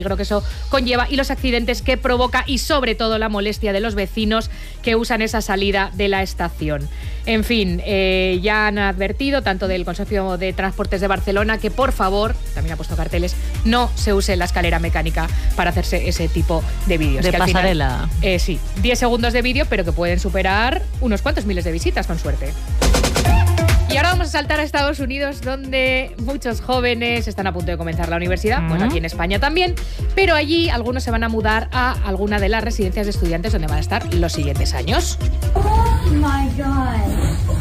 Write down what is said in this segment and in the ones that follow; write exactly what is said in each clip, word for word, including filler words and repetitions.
peligro que eso conlleva y los accidentes que provoca y sobre todo la molestia de los vecinos que usan esa salida de la estación. En fin, eh, ya han advertido tanto del Consorcio de Transportes de Barcelona que por favor, también ha puesto carteles, no se use la escalera mecánica para hacerse ese tipo de vídeos. De que pasarela. Al final, eh, sí, diez segundos de vídeo, pero que pueden superar unos cuantos miles de visitas con suerte. Y ahora vamos a saltar a Estados Unidos, donde muchos jóvenes están a punto de comenzar la universidad, uh-huh. bueno, aquí en España también, pero allí algunos se van a mudar a alguna de las residencias de estudiantes donde van a estar los siguientes años. Oh my God.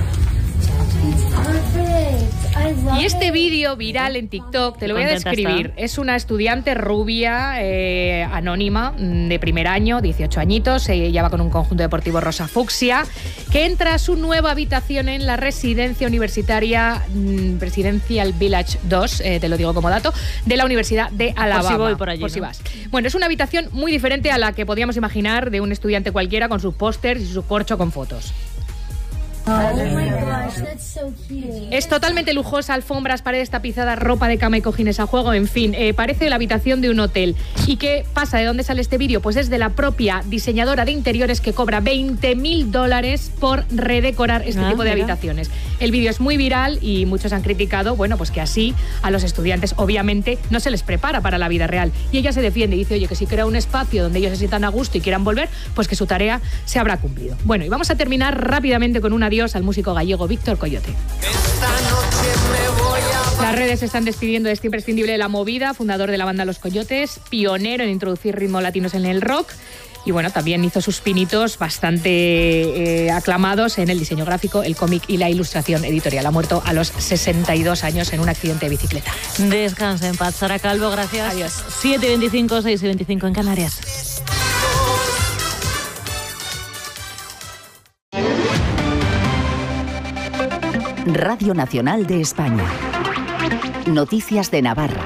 Y este vídeo viral en TikTok, te lo voy a describir. Es una estudiante rubia, eh, anónima, de primer año, dieciocho añitos, ella va con un conjunto deportivo rosa fucsia, que entra a su nueva habitación en la residencia universitaria mm, Presidential Village dos, eh, te lo digo como dato, de la Universidad de Alabama. Por si voy por allí, por si ¿no? vas. Bueno, es una habitación muy diferente a la que podíamos imaginar de un estudiante cualquiera con sus pósters y su corcho con fotos. Oh my gosh, that's so cute. Es totalmente lujosa, alfombras, paredes tapizadas, ropa de cama y cojines a juego, en fin, eh, parece la habitación de un hotel. ¿Y qué pasa? ¿De dónde sale este vídeo? Pues es de la propia diseñadora de interiores que cobra veinte mil dólares por redecorar este ah, tipo de mira. habitaciones. El vídeo es muy viral y muchos han criticado, bueno, pues que así a los estudiantes obviamente no se les prepara para la vida real. Y ella se defiende y dice, oye, que si crea un espacio donde ellos se sientan a gusto y quieran volver, pues que su tarea se habrá cumplido. Bueno, y vamos a terminar rápidamente con un adiós al músico gallego Víctor Coyote. Las redes se están despidiendo de este imprescindible de la movida, fundador de la banda Los Coyotes, pionero en introducir ritmos latinos en el rock. Y bueno, también hizo sus pinitos bastante eh, aclamados en el diseño gráfico, el cómic y la ilustración editorial. Ha muerto a los sesenta y dos años en un accidente de bicicleta. Descansa en paz, Sara Calvo, gracias. Adiós. siete y veinticinco, seis y veinticinco en Canarias. Radio Nacional de España. Noticias de Navarra.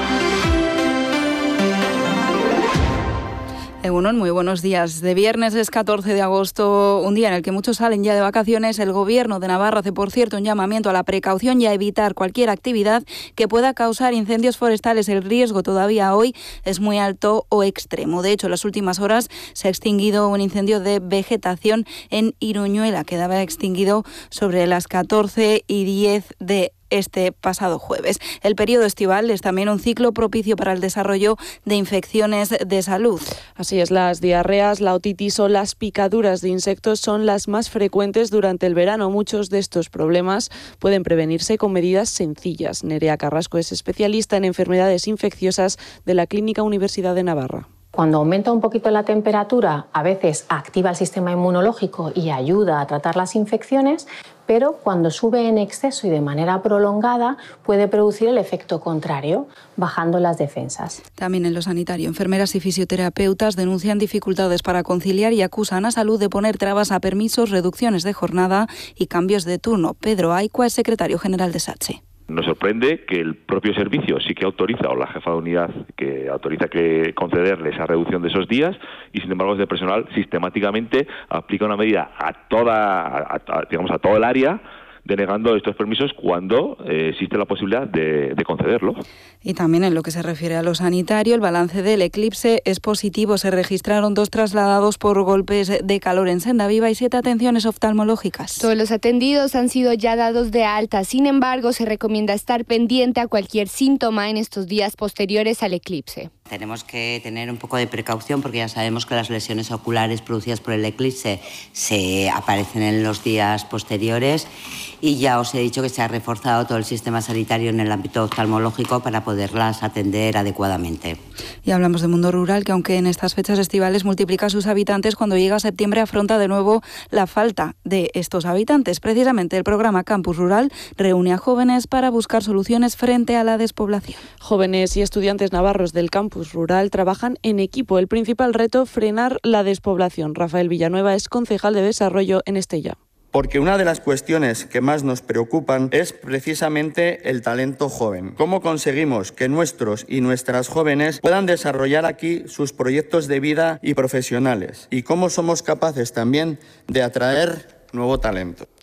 Egunon, muy buenos días. De viernes es catorce de agosto, un día en el que muchos salen ya de vacaciones. El Gobierno de Navarra hace, por cierto, un llamamiento a la precaución y a evitar cualquier actividad que pueda causar incendios forestales. El riesgo todavía hoy es muy alto o extremo. De hecho, en las últimas horas se ha extinguido un incendio de vegetación en Iruñuela. Quedaba extinguido sobre las catorce y diez de este pasado jueves. El periodo estival es también un ciclo propicio para el desarrollo de infecciones de salud. Así es, las diarreas, la otitis o las picaduras de insectos son las más frecuentes durante el verano. Muchos de estos problemas pueden prevenirse con medidas sencillas. Nerea Carrasco es especialista en enfermedades infecciosas de la Clínica Universidad de Navarra. Cuando aumenta un poquito la temperatura, a veces activa el sistema inmunológico y ayuda a tratar las infecciones, pero cuando sube en exceso y de manera prolongada puede producir el efecto contrario, bajando las defensas. También en lo sanitario, enfermeras y fisioterapeutas denuncian dificultades para conciliar y acusan a Salud de poner trabas a permisos, reducciones de jornada y cambios de turno. Pedro Aicua es secretario general de SATSE. Nos sorprende que el propio servicio sí que autoriza, o la jefa de unidad que autoriza que concederle esa reducción de esos días, y sin embargo, desde personal sistemáticamente aplica una medida a toda, a, a, digamos, a todo el área, denegando estos permisos cuando eh, existe la posibilidad de, de concederlo. Y también en lo que se refiere a lo sanitario, el balance del eclipse es positivo. Se registraron dos trasladados por golpes de calor en Sendaviva y siete atenciones oftalmológicas. Todos los atendidos han sido ya dados de alta. Sin embargo, se recomienda estar pendiente a cualquier síntoma en estos días posteriores al eclipse. Tenemos que tener un poco de precaución porque ya sabemos que las lesiones oculares producidas por el eclipse se aparecen en los días posteriores, y ya os he dicho que se ha reforzado todo el sistema sanitario en el ámbito oftalmológico para poderlas atender adecuadamente. Y hablamos de mundo rural, que aunque en estas fechas estivales multiplica sus habitantes, cuando llega septiembre afronta de nuevo la falta de estos habitantes. Precisamente el programa Campus Rural reúne a jóvenes para buscar soluciones frente a la despoblación. Jóvenes y estudiantes navarros del campus rural trabajan en equipo. El principal reto, frenar la despoblación. Rafael Villanueva es concejal de desarrollo en Estella. Porque una de las cuestiones que más nos preocupan es precisamente el talento joven. ¿Cómo conseguimos que nuestros y nuestras jóvenes puedan desarrollar aquí sus proyectos de vida y profesionales? ¿Y cómo somos capaces también de atraer nuevo talento?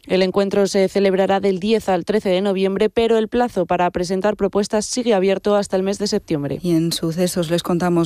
El encuentro se celebrará del diez al trece de noviembre, pero el plazo para presentar propuestas sigue abierto hasta el mes de septiembre. Y en Sucesos les contamos